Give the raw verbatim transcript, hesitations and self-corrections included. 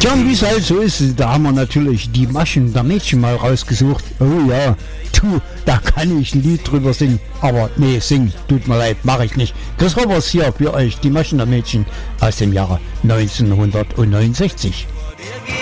Tja, wie es halt so ist, da haben wir natürlich die Maschen der Mädchen mal rausgesucht. Oh ja, du, da kann ich ein Lied drüber singen. Aber nee, singen, tut mir leid, mache ich nicht. Chris Roberts hier für euch, die Maschen der Mädchen aus dem Jahre neunzehnhundertneunundsechzig.